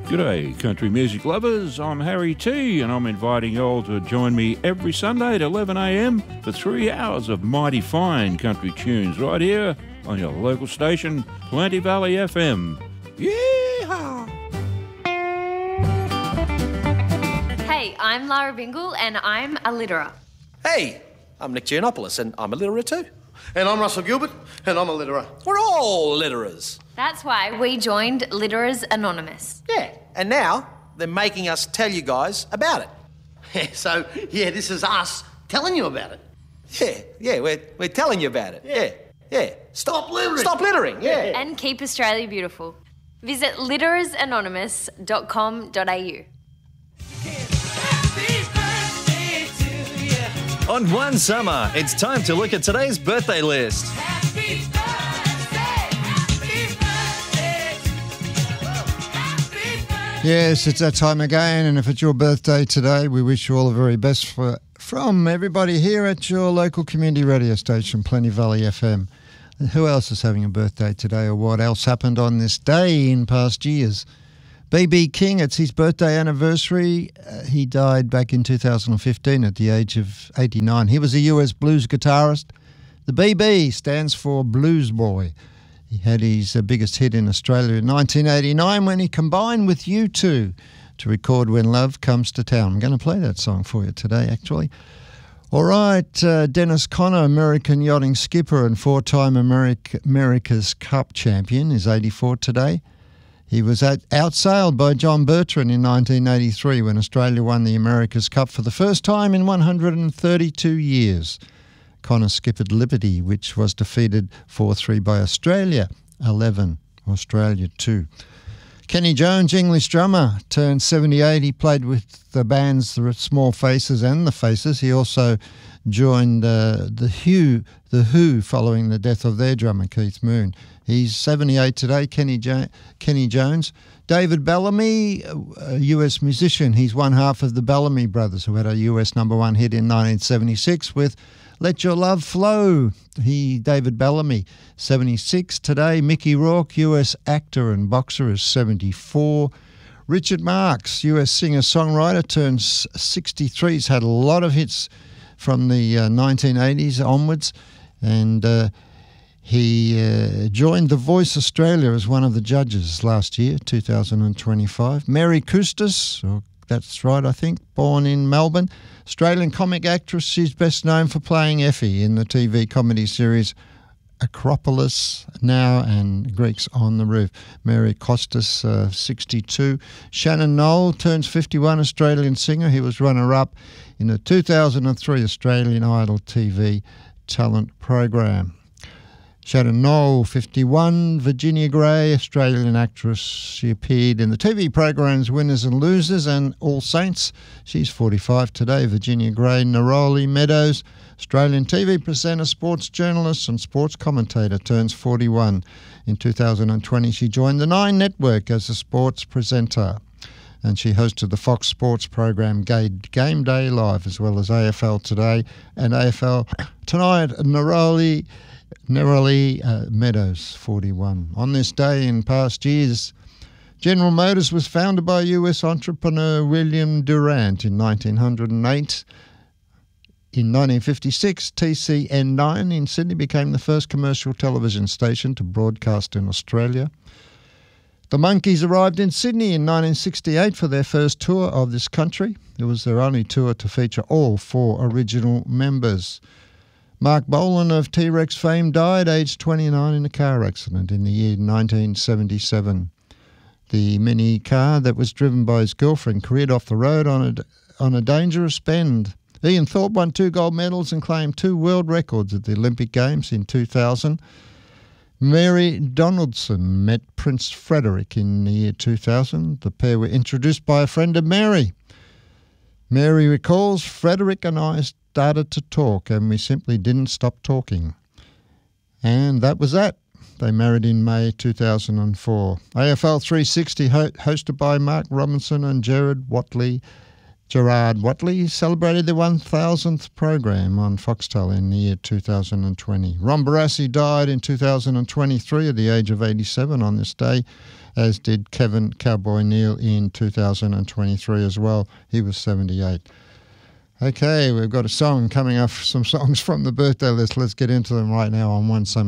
G'day, country music lovers. I'm Harry T, and I'm inviting you all to join me every Sunday at 11 a.m. for 3 hours of mighty fine country tunes right here on your local station, Plenty Valley FM. Yeehaw! Hey, I'm Lara Bingle, and I'm a litterer. Hey, I'm Nick Giannopoulos, and I'm a litterer too. And I'm Russell Gilbert, and I'm a litterer. We're all litterers. That's why we joined Litterers Anonymous. Yeah, and now they're making us tell you guys about it. So, this is us telling you about it. Yeah, we're telling you about it. Yeah. Stop littering. Stop littering, yeah. And keep Australia beautiful. Visit litterersanonymous.com.au. On One Summer, it's time to look at today's birthday list. Yes, it's that time again, and if it's your birthday today, we wish you all the very best from everybody here at your local community radio station, Plenty Valley FM. And who else is having a birthday today, or what else happened on this day in past years? B.B. King, it's his birthday anniversary. He died back in 2015 at the age of 89. He was a US blues guitarist. The B.B. stands for Blues Boy. He had his biggest hit in Australia in 1989 when he combined with U2 to record When Love Comes to Town. I'm going to play that song for you today, actually. All right, Dennis Conner, American yachting skipper and four-time America's Cup champion, is 84 today. He was outsailed by John Bertrand in 1983 when Australia won the America's Cup for the first time in 132 years. Conner skippered Liberty, which was defeated 4-3 by Australia, 11, Australia 2. Kenny Jones, English drummer, turned 78. He played with the bands The Small Faces and The Faces. He also joined the Who following the death of their drummer, Keith Moon. He's 78 today, Kenny Jones. David Bellamy, a US musician. He's one half of the Bellamy Brothers, who had a US #1 hit in 1976 with Let Your Love Flow. David Bellamy, 76 today. Mickey Rourke, US actor and boxer, is 74. Richard Marx, US singer-songwriter, turns 63. He's had a lot of hits from the 1980s onwards, and he joined The Voice Australia as one of the judges last year, 2025. Mary Custis, that's right, I think, born in Melbourne. Australian comic actress. She's best known for playing Effie in the TV comedy series Acropolis Now and Greeks on the Roof. Mary Costas, 62. Shannon Noll turns 51, Australian singer. He was runner-up in the 2003 Australian Idol TV talent program. Shannon Noll, 51. Virginia Gray, Australian actress. She appeared in the TV programs Winners and Losers and All Saints. She's 45 today. Virginia Gray. Neroli Meadows, Australian TV presenter, sports journalist and sports commentator, turns 41. In 2020, she joined the Nine Network as a sports presenter, and she hosted the Fox Sports program Game Day Live, as well as AFL Today and AFL Tonight. Neroli Meadows, 41. On this day in past years, General Motors was founded by US entrepreneur William Durant in 1908. In 1956, TCN9 in Sydney became the first commercial television station to broadcast in Australia. The Monkees arrived in Sydney in 1968 for their first tour of this country. It was their only tour to feature all 4 original members. Mark Bolan of T-Rex fame died aged 29 in a car accident in the year 1977. The mini car that was driven by his girlfriend careered off the road on a dangerous bend. Ian Thorpe won 2 gold medals and claimed 2 world records at the Olympic Games in 2000. Mary Donaldson met Prince Frederick in the year 2000. The pair were introduced by a friend of Mary. Mary recalls, "Frederick and I started to talk and we simply didn't stop talking." And that was that. They married in May 2004. AFL 360, hosted by Mark Robinson and Gerard Watley, celebrated their 1,000th program on Foxtel in the year 2020. Ron Barassi died in 2023 at the age of 87 on this day. as did Kevin Cowboy Neal in 2023 as well. He was 78. Okay, we've got a song coming up, some songs from the birthday list. Let's get into them right now on One Summer